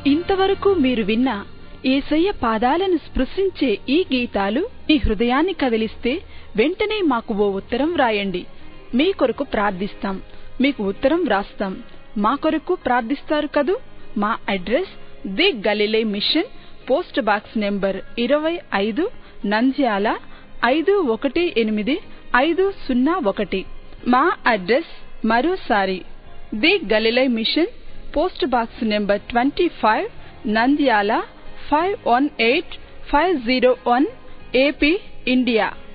ఇంతవరకు మీరు విన్న యేసయ్య పాదాలను స్పృశించే ఈ గీతాలు మీ హృదయాన్ని కదిలిస్తే వెంటనే మాకు ఓ ఉత్తరం వ్రాయండి. మీ కొరకు ప్రార్థిస్తాం. మీకు ఉత్తరం వ్రాస్తాం. మా కొరకు ప్రార్థిస్తారు కదూ. మా address the గలిలే machine, post box number 25, Nandyal 518501. మా అడ్రస్ మరోసారి the గలిలే machine, post box number 25, Nandyal 518501, AP, India.